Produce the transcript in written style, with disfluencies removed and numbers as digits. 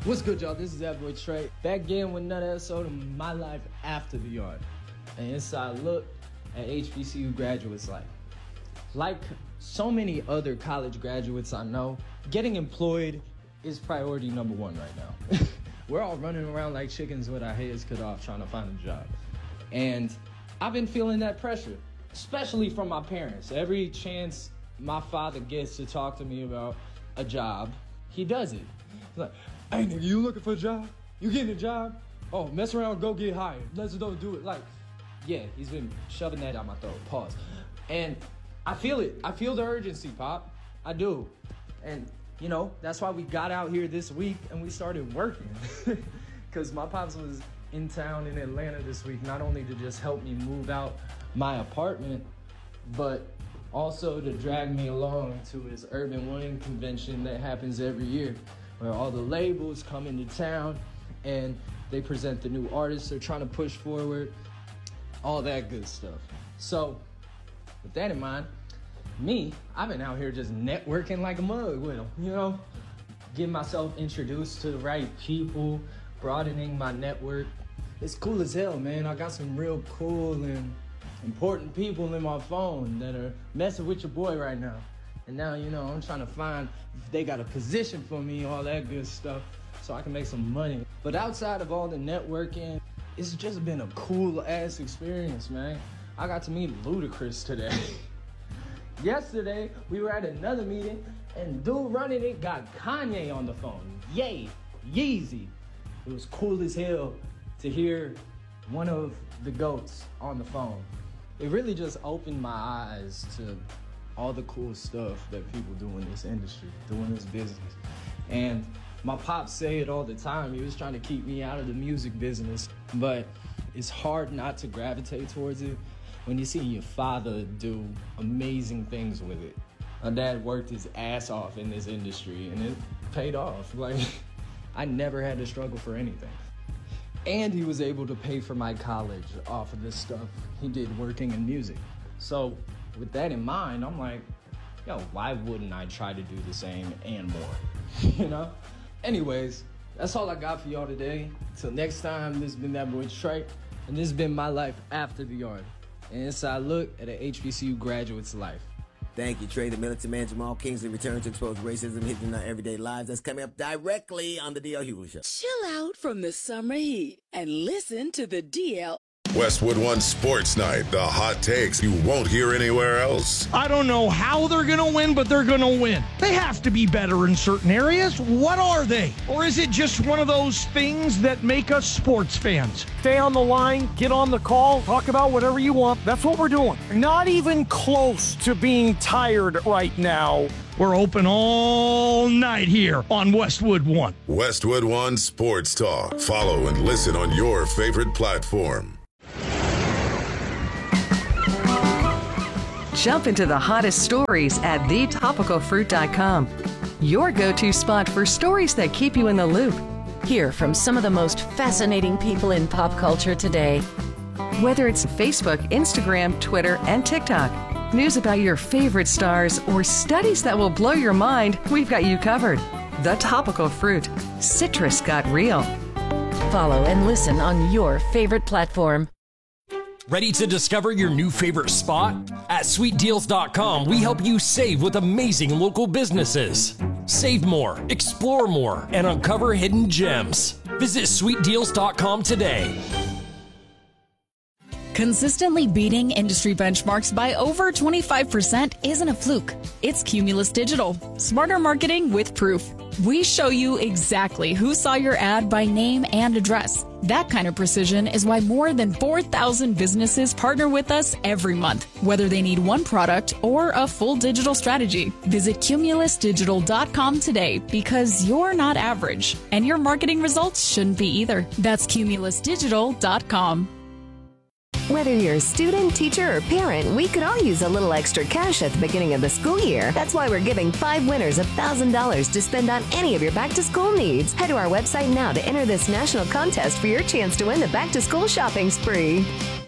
What's good, y'all? This is that boy Trey. Back again with another episode of My Life After the Yard. An inside look at HBCU graduates' life. Like so many other college graduates I know, getting employed is priority number one right now. We're all running around like chickens with our heads cut off trying to find a job. And I've been feeling that pressure, especially from my parents. Every chance my father gets to talk to me about a job, he does it. He's like, hey nigga, you looking for a job? You getting a job? Oh, mess around, go get hired. Let's go do it. Like, yeah, he's been shoving that down my throat. Pause. And I feel it. I feel the urgency, Pop. I do. And, you know, that's why we got out here this week and we started working. Because my pops was in town in Atlanta this week, not only to just help me move out my apartment, but also to drag me along to his Urban Winning convention that happens every year, where all the labels come into town and they present the new artists they're trying to push forward, all that good stuff. So with that in mind, I've been out here just networking like a mug with them, you know, getting myself introduced to the right people, broadening my network. It's cool as hell, man. I got some real cool and important people in my phone that are messing with your boy right now. And now, you know, I'm trying to find if they got a position for me, all that good stuff, so I can make some money. But outside of all the networking, it's just been a cool-ass experience, man. I got to meet Ludacris today. Yesterday, we were at another meeting, and dude running it got Kanye on the phone. Yay, Yeezy. It was cool as hell to hear one of the GOATs on the phone. It really just opened my eyes to all the cool stuff that people do in this industry, doing this business. And my pops say it all the time. He was trying to keep me out of the music business, but it's hard not to gravitate towards it when you see your father do amazing things with it. My dad worked his ass off in this industry and it paid off. Like, I never had to struggle for anything. And he was able to pay for my college off of this stuff he did working in music. So with that in mind, I'm like, yo, why wouldn't I try to do the same and more, you know? Anyways, that's all I got for y'all today. Till next time, this has been that boy Trey, and this has been My Life After the Yard, an inside look at an HBCU graduate's life. Thank you, Trey. The militant man Jamal Kingsley returns to expose racism hitting our everyday lives. That's coming up directly on the DL Hughley Show. Chill out from the summer heat and listen to the DL. Westwood One Sports Night, the hot takes you won't hear anywhere else. I don't know how they're going to win, but they're going to win. They have to be better in certain areas. What are they? Or is it just one of those things that make us sports fans? Stay on the line, get on the call, talk about whatever you want. That's what we're doing. Not even close to being tired right now. We're open all night here on Westwood One. Westwood One Sports Talk. Follow and listen on your favorite platform. Jump into the hottest stories at thetopicalfruit.com. Your go-to spot for stories that keep you in the loop. Hear from some of the most fascinating people in pop culture today. Whether it's Facebook, Instagram, Twitter, and TikTok, news about your favorite stars, or studies that will blow your mind, we've got you covered. The Topical Fruit. Citrus got real. Follow and listen on your favorite platform. Ready to discover your new favorite spot? At sweetdeals.com, we help you save with amazing local businesses. Save more, explore more, and uncover hidden gems. Visit sweetdeals.com today. Consistently beating industry benchmarks by over 25% isn't a fluke. It's Cumulus Digital. Smarter marketing with proof. We show you exactly who saw your ad by name and address. That kind of precision is why more than 4,000 businesses partner with us every month, whether they need one product or a full digital strategy. Visit cumulusdigital.com today because you're not average, and your marketing results shouldn't be either. That's cumulusdigital.com. Whether you're a student, teacher, or parent, we could all use a little extra cash at the beginning of the school year. That's why we're giving 5 winners $1,000 to spend on any of your back-to-school needs. Head to our website now to enter this national contest for your chance to win the back-to-school shopping spree.